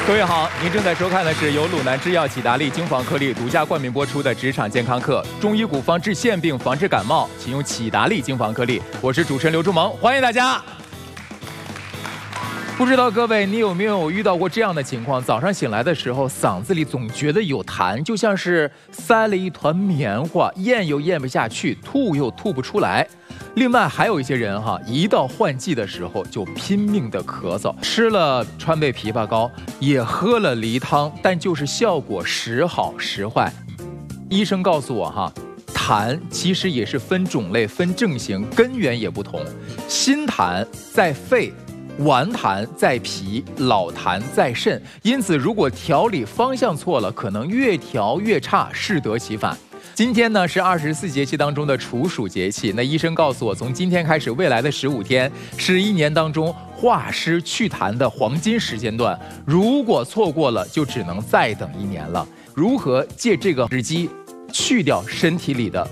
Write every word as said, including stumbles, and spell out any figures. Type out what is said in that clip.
各位好，您正在收看的是由鲁南制药喜达利精防颗粒独家冠名播出的职场健康课，中医古方治腺病，防治感冒，请用喜达利精防颗粒。我是主持人刘仲萌，欢迎大家。不知道各位你有没有遇到过这样的情况？早上醒来的时候，嗓子里总觉得有痰，就像是塞了一团棉花，咽又咽不下去，吐又吐不出来。另外还有一些人哈，一到换季的时候就拼命的咳嗽，吃了川贝枇杷膏，也喝了梨汤，但就是效果时好时坏。医生告诉我哈，痰其实也是分种类、分症型，根源也不同。新痰在肺，顽痰在脾，老痰在肾，因此如果调理方向错了，可能越调越差，适得其反。今天呢是二十四节气当中的处暑节气，那医生告诉我，从今天开始，未来的十五天是一年当中化湿祛痰的黄金时间段，如果错过了，就只能再等一年了。如何借这个时机去掉身体里的